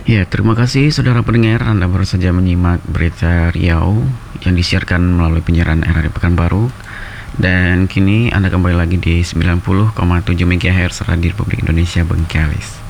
Ya, terima kasih saudara pendengar. Anda baru saja menyimak berita Riau yang disiarkan melalui penyiaran RRI Pekanbaru. Dan kini Anda kembali lagi di 90,7 MHz Radio Republik Indonesia Bengkalis.